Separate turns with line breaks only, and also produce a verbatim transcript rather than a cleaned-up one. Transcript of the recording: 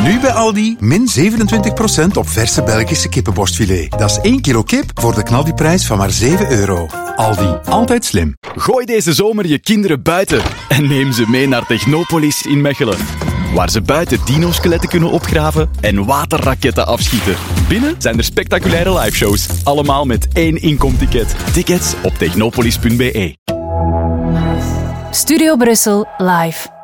Nu bij Aldi, min zevenentwintig procent op verse Belgische kippenborstfilet. Dat is één kilo kip voor de knaldiprijs van maar zeven euro. Aldi, altijd slim.
Gooi deze zomer je kinderen buiten en neem ze mee naar Technopolis in Mechelen. Waar ze buiten dino-skeletten kunnen opgraven en waterraketten afschieten. Binnen zijn er spectaculaire liveshows. Allemaal met één inkomticket. Tickets op technopolis punt be.
Studio Brussel live.